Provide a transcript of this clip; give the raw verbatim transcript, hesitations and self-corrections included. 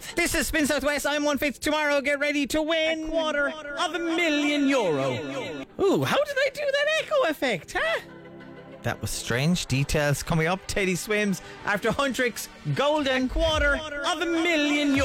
South. This is Spin Southwest. I'm One Fifth. Tomorrow, get ready to win a quarter of a million euro. Ooh, how did I do that echo effect, huh? That was strange. Details coming up. Teddy Swims after Huntrix. Golden quarter of a million euro.